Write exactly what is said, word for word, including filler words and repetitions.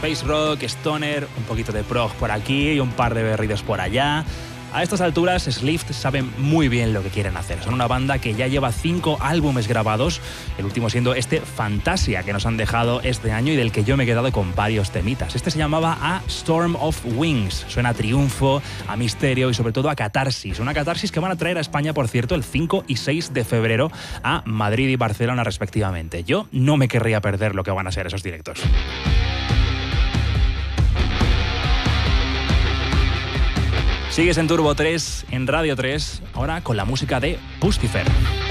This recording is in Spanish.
space rock, stoner, un poquito de prog por aquí y un par de berridos por allá. A estas alturas, Slift saben muy bien lo que quieren hacer. Son una banda que ya lleva cinco álbumes grabados, el último siendo este Fantasia, que nos han dejado este año y del que yo me he quedado con varios temitas. Este se llamaba A Storm of Wings. Suena a triunfo, a misterio y sobre todo a catarsis. Una catarsis que van a traer a España, por cierto, el cinco y seis de febrero a Madrid y Barcelona respectivamente. Yo no me querría perder lo que van a ser esos directos. Sigues en Turbo tres, en Radio tres, ahora con la música de Pustifer.